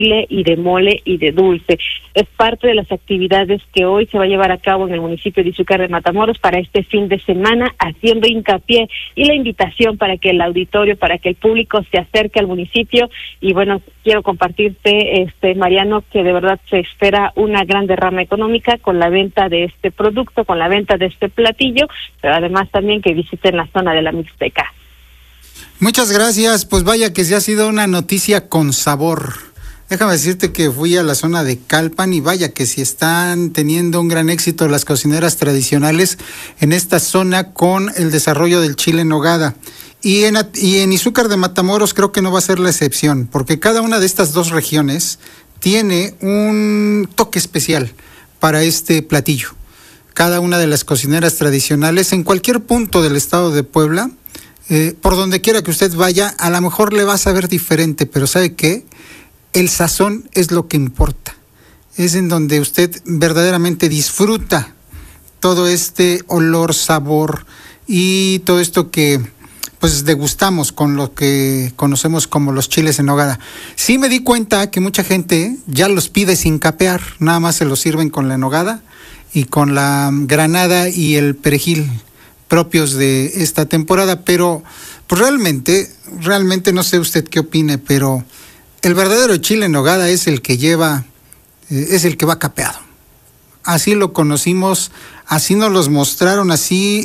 y de mole y de dulce. Es parte de las actividades que hoy se va a llevar a cabo en el municipio de Izúcar de Matamoros para este fin de semana, haciendo hincapié y la invitación para que el auditorio, para que el público se acerque al municipio. Y bueno, quiero compartirte, Mariano, que de verdad se espera una gran derrama económica con la venta de este producto, con la venta de este platillo, pero además también que visiten la zona de la Mixteca. Muchas gracias, pues vaya que sí ha sido una noticia con sabor. Déjame decirte que fui a la zona de Calpan y vaya que sí están teniendo un gran éxito las cocineras tradicionales en esta zona con el desarrollo del chile en nogada. Y en Izúcar de Matamoros creo que no va a ser la excepción, porque cada una de estas dos regiones tiene un toque especial para este platillo. Cada una de las cocineras tradicionales en cualquier punto del estado de Puebla, por donde quiera que usted vaya, a lo mejor le va a saber diferente, pero ¿sabe qué? El sazón es lo que importa. Es en donde usted verdaderamente disfruta todo este olor, sabor y todo esto que pues degustamos con lo que conocemos como los chiles en nogada. Sí me di cuenta que mucha gente ya los pide sin capear, nada más se los sirven con la nogada y con la granada y el perejil propios de esta temporada, pero pues realmente no sé usted qué opine, pero el verdadero chile en nogada es el que lleva, es el que va capeado. Así lo conocimos, así nos los mostraron, así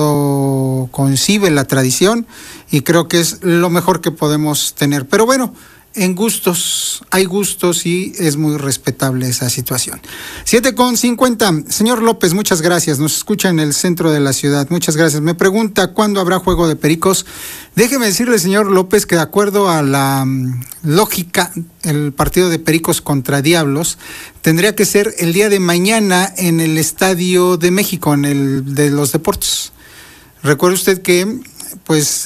lo concibe la tradición y creo que es lo mejor que podemos tener. Pero bueno, en gustos, hay gustos y es muy respetable esa situación. 7:50. Señor López, muchas gracias. Nos escucha en el centro de la ciudad. Muchas gracias. Me pregunta cuándo habrá juego de pericos. Déjeme decirle, señor López, que de acuerdo a la lógica, el partido de Pericos contra Diablos tendría que ser el día de mañana en el Estadio de México, en el de los deportes. Recuerde usted que pues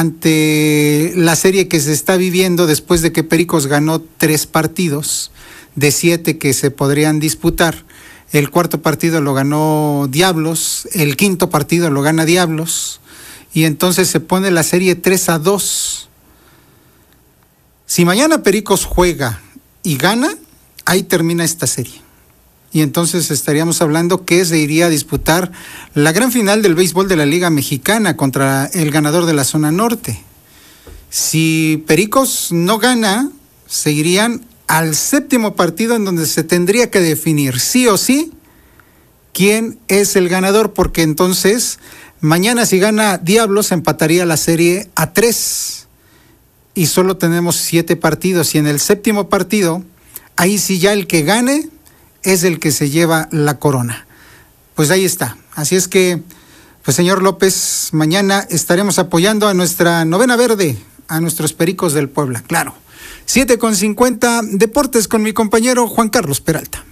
ante la serie que se está viviendo después de que Pericos ganó 3 partidos de 7 que se podrían disputar, el cuarto partido lo ganó Diablos, el quinto partido lo gana Diablos y entonces se pone la serie 3-2. Si mañana Pericos juega y gana, ahí termina esta serie. Y entonces estaríamos hablando que se iría a disputar la gran final del béisbol de la Liga Mexicana contra el ganador de la zona norte. Si Pericos no gana, se irían al 7º partido en donde se tendría que definir sí o sí quién es el ganador, porque entonces mañana si gana Diablos empataría la serie a 3 y solo tenemos 7 partidos y en el 7º partido, ahí sí ya el que gane es el que se lleva la corona. Pues ahí está. Así es que, pues señor López, mañana estaremos apoyando a nuestra novena verde, a nuestros Pericos del Puebla, claro. 7:50, Deportes con mi compañero Juan Carlos Peralta.